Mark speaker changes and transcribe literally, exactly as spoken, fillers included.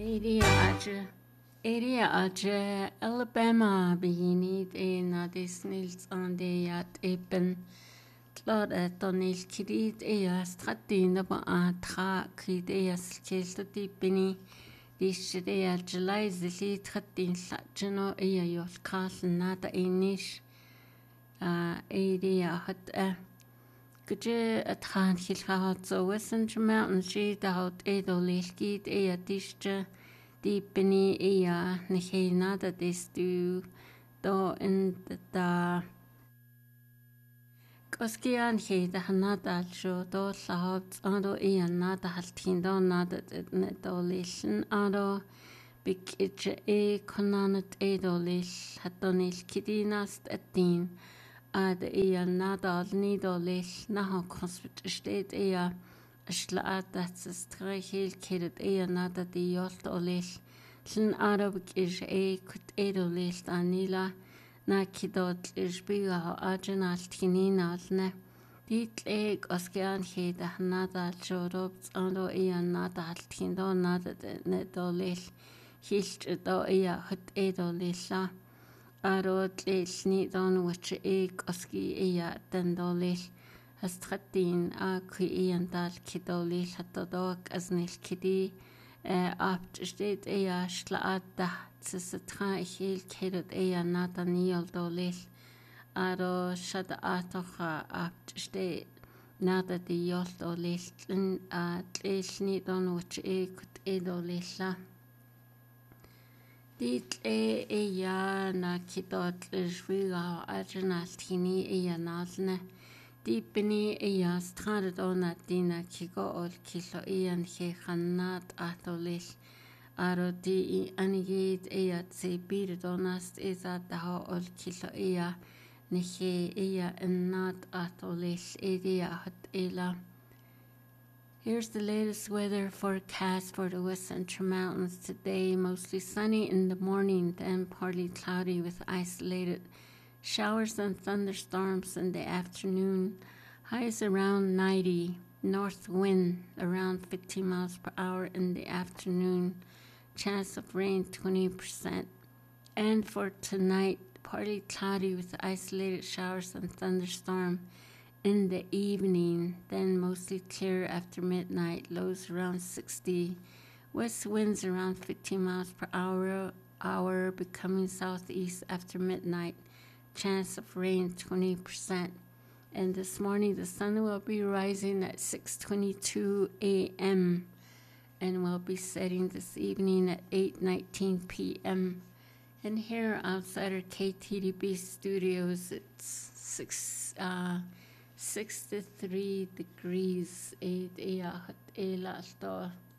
Speaker 1: Area Aja, Area Aja, Alabama, beginning in a Disney's on the at Epen, Tlod at Donil Kidid, Ea Stratina, a tra, Kid Ea Skelta Dipini, this day July, the lead Tratin Satchano, Ea Yos Castle, Nata Inish, Area Hut. Guje a tran hilchaat so western mountain sheet out edo lishkit ea dische deepeni ea nihena that is do do in the Koskian he the hanada show do sahat ado ea nada haltin do nada nedolition ado big itch e konanat edo lish hatonil kidinast atin. Ad ea nadal nidolish naha conspit state ea slaat that's a strechel kid ea nada di yolt olish sin arabic is a kut edolish anila na kidot is biga arginal tininal ne dit eg oskian he da nada chorob ando ea nada tindo nada nedolish hilt do ea hut edolisha Arod leil ni don which eg oski ea dendolill has trettin a qui ean dal kidolill hatodok as nil kidi apt steht ea schlaat da tsitra hil kedot ea nata niol dolill aro shad atocha apt steht nada di yol dolill a leil ni don which eg edolilla Dit e ea na kidot ishwiga arjunal tini ea nalne. Dipini ea stradet ona dina kigo ol kilo ean he hanat atolish. Aro di anigid ea tse birid onast eza daha ol kilo ea. Nihe ea enat atolish edea hot ela. Here's the latest weather forecast for the West Central Mountains today. Mostly sunny in the morning, then partly cloudy with isolated showers and thunderstorms in the afternoon. Highs around ninety. North wind around fifteen miles per hour in the afternoon. Chance of rain twenty percent. And for tonight, partly cloudy with isolated showers and thunderstorms. In the evening, then mostly clear after midnight, lows around sixty, west winds around fifteen miles per hour, hour becoming southeast after midnight, chance of rain twenty percent. And this morning, the sun will be rising at six twenty-two a m and will be setting this evening at eight nineteen p m And here outside our K T D B studios, it's six. Uh, sixty-three degrees eight ea hot ela sto